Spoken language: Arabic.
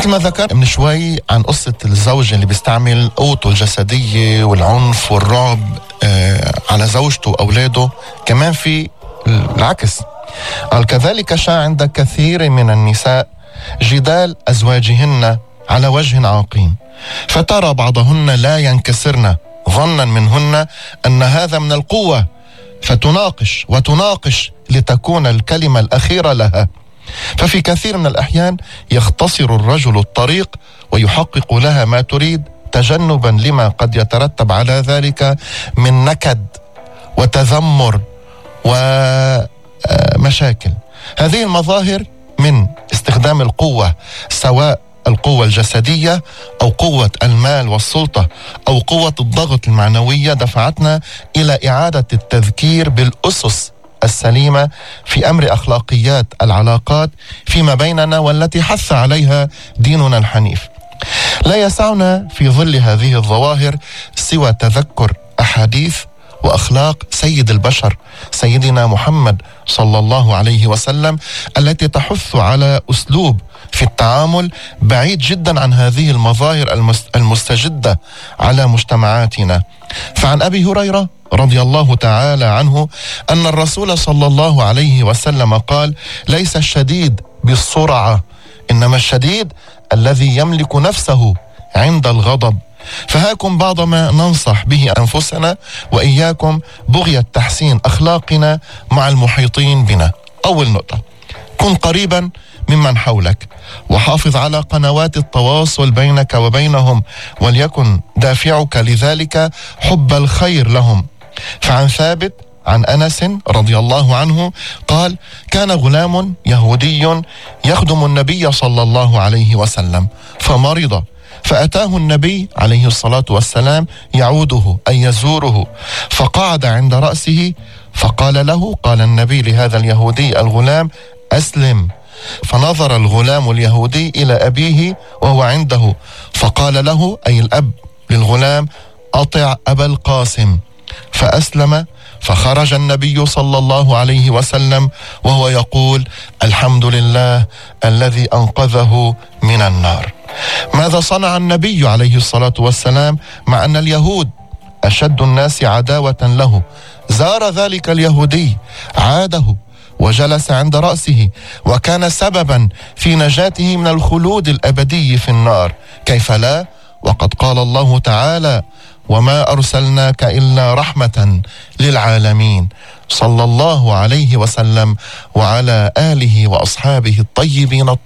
مثل ما ذكر من شوي عن قصة الزوج اللي بيستعمل قوته الجسدية والعنف والرعب على زوجته وأولاده، كمان في العكس. قال كذلك شاع عند كثير من النساء جدال أزواجهن على وجه عقيم، فترى بعضهن لا ينكسرن ظنا منهن أن هذا من القوة، فتناقش وتناقش لتكون الكلمة الأخيرة لها. ففي كثير من الأحيان يختصر الرجل الطريق ويحقق لها ما تريد تجنبا لما قد يترتب على ذلك من نكد وتذمر ومشاكل. هذه المظاهر من استخدام القوة، سواء القوة الجسدية أو قوة المال والسلطة أو قوة الضغط المعنوية، دفعتنا إلى إعادة التذكير بالأسس السليمة في أمر أخلاقيات العلاقات فيما بيننا، والتي حث عليها ديننا الحنيف. لا يسعنا في ظل هذه الظواهر سوى تذكر أحاديث وأخلاق سيد البشر سيدنا محمد صلى الله عليه وسلم، التي تحث على أسلوب في التعامل بعيد جدا عن هذه المظاهر المستجدة على مجتمعاتنا. فعن أبي هريرة رضي الله تعالى عنه أن الرسول صلى الله عليه وسلم قال: ليس الشديد بالسرعة، إنما الشديد الذي يملك نفسه عند الغضب. فهاكم بعض ما ننصح به أنفسنا وإياكم بغية تحسين أخلاقنا مع المحيطين بنا. أول نقطة: كن قريبا ممن حولك، وحافظ على قنوات التواصل بينك وبينهم، وليكن دافعك لذلك حب الخير لهم. فعن ثابت عن أنس رضي الله عنه قال: كان غلام يهودي يخدم النبي صلى الله عليه وسلم فمرض، فأتاه النبي عليه الصلاة والسلام يعوده أي يزوره، فقعد عند رأسه فقال له، قال النبي لهذا اليهودي الغلام: أسلم. فنظر الغلام اليهودي إلى أبيه وهو عنده فقال له أي الأب للغلام: أطع أبا القاسم. فأسلم، فخرج النبي صلى الله عليه وسلم وهو يقول: الحمد لله الذي أنقذه من النار. ماذا صنع النبي عليه الصلاة والسلام مع أن اليهود أشد الناس عداوة له؟ زار ذلك اليهودي، عاده وجلس عند رأسه، وكان سببا في نجاته من الخلود الأبدي في النار. كيف لا؟ وقد قال الله تعالى: وما أرسلناك إلا رحمة للعالمين. صلى الله عليه وسلم وعلى آله وأصحابه الطيبين الطاهرين.